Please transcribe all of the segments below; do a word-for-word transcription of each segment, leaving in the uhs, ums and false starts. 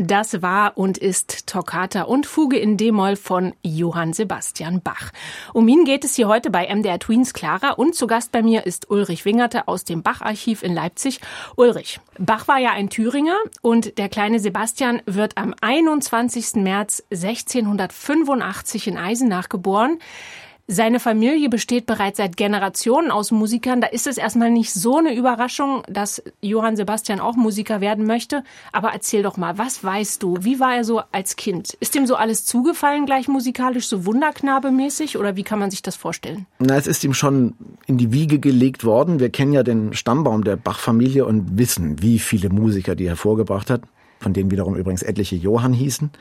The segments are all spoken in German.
Das war und ist Toccata und Fuge in D-Moll von Johann Sebastian Bach. Um ihn geht es hier heute bei M D R Tweens Clara und zu Gast bei mir ist Ulrich Wingerte aus dem Bach-Archiv in Leipzig. Ulrich, Bach war ja ein Thüringer und der kleine Sebastian wird am einundzwanzigsten März sechzehnhundertfünfundachtzig in Eisenach geboren. Seine Familie besteht bereits seit Generationen aus Musikern. Da ist es erstmal nicht so eine Überraschung, dass Johann Sebastian auch Musiker werden möchte. Aber erzähl doch mal, was weißt du? Wie war er so als Kind? Ist ihm so alles zugefallen, gleich musikalisch, so Wunderknabe-mäßig? Oder wie kann man sich das vorstellen? Na, es ist ihm schon in die Wiege gelegt worden. Wir kennen ja den Stammbaum der Bach-Familie und wissen, wie viele Musiker die hervorgebracht hat, von denen wiederum übrigens etliche Johann hießen.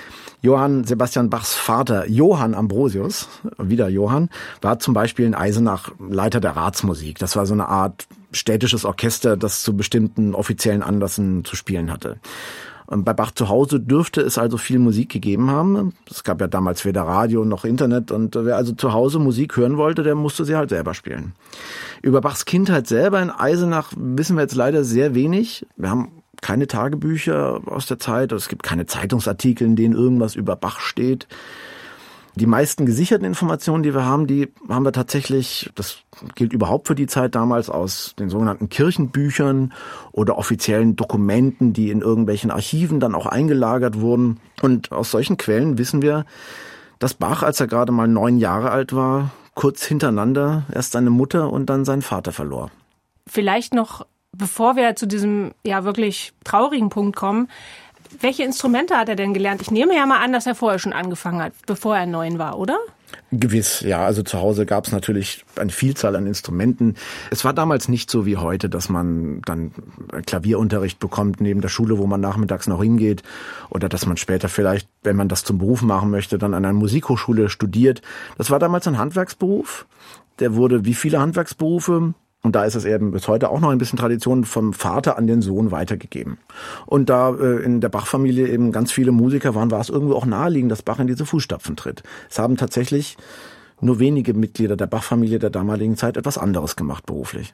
Johann Sebastian Bachs Vater, Johann Ambrosius, wieder Johann, war zum Beispiel in Eisenach Leiter der Ratsmusik. Das war so eine Art städtisches Orchester, das zu bestimmten offiziellen Anlässen zu spielen hatte. Und bei Bach zu Hause dürfte es also viel Musik gegeben haben. Es gab ja damals weder Radio noch Internet und wer also zu Hause Musik hören wollte, der musste sie halt selber spielen. Über Bachs Kindheit selber in Eisenach wissen wir jetzt leider sehr wenig. Wir haben keine Tagebücher aus der Zeit, es gibt keine Zeitungsartikel, in denen irgendwas über Bach steht. Die meisten gesicherten Informationen, die wir haben, die haben wir tatsächlich, das gilt überhaupt für die Zeit damals, aus den sogenannten Kirchenbüchern oder offiziellen Dokumenten, die in irgendwelchen Archiven dann auch eingelagert wurden. Und aus solchen Quellen wissen wir, dass Bach, als er gerade mal neun Jahre alt war, kurz hintereinander erst seine Mutter und dann seinen Vater verlor. Vielleicht noch, bevor wir zu diesem ja wirklich traurigen Punkt kommen, welche Instrumente hat er denn gelernt? Ich nehme ja mal an, dass er vorher schon angefangen hat, bevor er neun war, oder? Gewiss, ja. Also zu Hause gab es natürlich eine Vielzahl an Instrumenten. Es war damals nicht so wie heute, dass man dann Klavierunterricht bekommt neben der Schule, wo man nachmittags noch hingeht. Oder dass man später vielleicht, wenn man das zum Beruf machen möchte, dann an einer Musikhochschule studiert. Das war damals ein Handwerksberuf. Der wurde wie viele Handwerksberufe, und da ist es eben bis heute auch noch ein bisschen Tradition, vom Vater an den Sohn weitergegeben. Und da äh, in der Bach-Familie eben ganz viele Musiker waren, war es irgendwo auch naheliegend, dass Bach in diese Fußstapfen tritt. Es haben tatsächlich nur wenige Mitglieder der Bach-Familie der damaligen Zeit etwas anderes gemacht beruflich.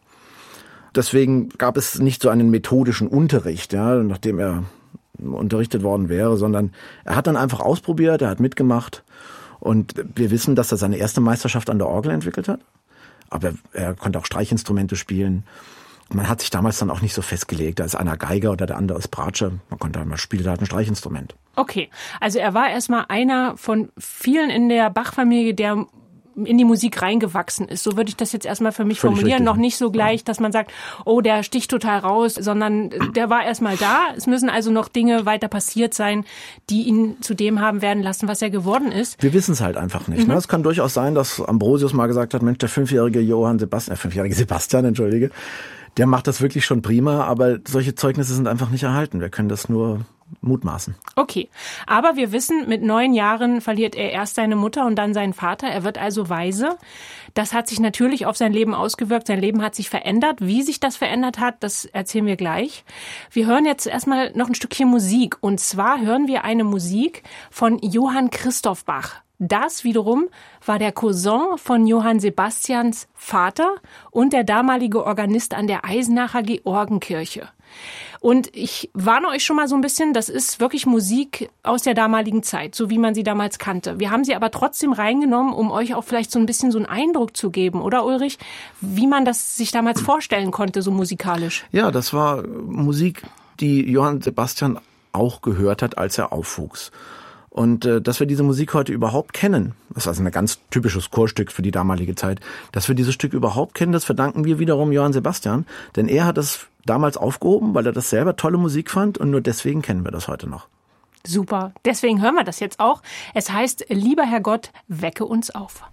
Deswegen gab es nicht so einen methodischen Unterricht, ja, nachdem er unterrichtet worden wäre, sondern er hat dann einfach ausprobiert, er hat mitgemacht. Und wir wissen, dass er seine erste Meisterschaft an der Orgel entwickelt hat. Aber er konnte auch Streichinstrumente spielen. Man hat sich damals dann auch nicht so festgelegt, da ist einer Geiger oder der andere ist Bratsche. Man konnte einmal spielen, da hat ein Streichinstrument. Okay, also er war erstmal einer von vielen in der Bach-Familie, der in die Musik reingewachsen ist. So würde ich das jetzt erstmal für mich Völlig formulieren. richtig. Noch nicht so gleich, dass man sagt, oh, der sticht total raus, sondern der war erstmal da. Es müssen also noch Dinge weiter passiert sein, die ihn zu dem haben werden lassen, was er geworden ist. Wir wissen es halt einfach nicht. Mhm. Ne? Es kann durchaus sein, dass Ambrosius mal gesagt hat, Mensch, der fünfjährige Johann Sebastian, äh, fünfjährige Sebastian, entschuldige, der macht das wirklich schon prima, aber solche Zeugnisse sind einfach nicht erhalten. Wir können das nur mutmaßen. Okay, aber wir wissen, mit neun Jahren verliert er erst seine Mutter und dann seinen Vater. Er wird also weise. Das hat sich natürlich auf sein Leben ausgewirkt. Sein Leben hat sich verändert. Wie sich das verändert hat, das erzählen wir gleich. Wir hören jetzt erstmal noch ein Stückchen Musik. Und zwar hören wir eine Musik von Johann Christoph Bach. Das wiederum war der Cousin von Johann Sebastians Vater und der damalige Organist an der Eisenacher Georgenkirche. Und ich warne euch schon mal so ein bisschen, das ist wirklich Musik aus der damaligen Zeit, so wie man sie damals kannte. Wir haben sie aber trotzdem reingenommen, um euch auch vielleicht so ein bisschen so einen Eindruck zu geben, oder Ulrich, wie man das sich damals vorstellen konnte, so musikalisch. Ja, das war Musik, die Johann Sebastian auch gehört hat, als er aufwuchs. Und äh, dass wir diese Musik heute überhaupt kennen, das ist also ein ganz typisches Chorstück für die damalige Zeit, dass wir dieses Stück überhaupt kennen, das verdanken wir wiederum Johann Sebastian, denn er hat es damals aufgehoben, weil er das selber tolle Musik fand und nur deswegen kennen wir das heute noch. Super, deswegen hören wir das jetzt auch. Es heißt, lieber Herr Gott, wecke uns auf.